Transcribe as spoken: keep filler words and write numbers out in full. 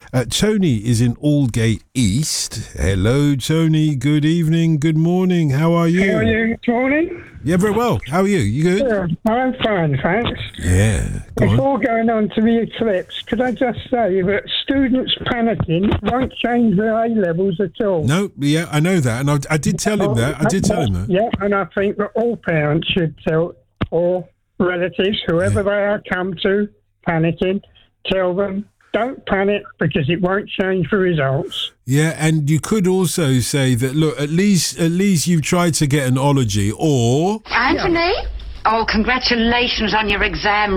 Uh, Tony is in Aldgate East. Hello, Tony. Good evening. Good morning. How are you? How are you this morning? Yeah, very well. How are you? You good? Yeah, I'm fine, thanks. Yeah. Go on. Before going on to the eclipse, could I just say that students panicking won't change their A levels at all? No, yeah, I know that, and I, I did tell him that. I did tell him that. Yeah, and I think that all parents should tell all relatives, whoever Yeah. they are, come to panicking, tell them, don't panic because it won't change the results. Yeah, and you could also say that. Look, at least, at least you've tried to get an ology, or Anthony? Oh, congratulations on your exam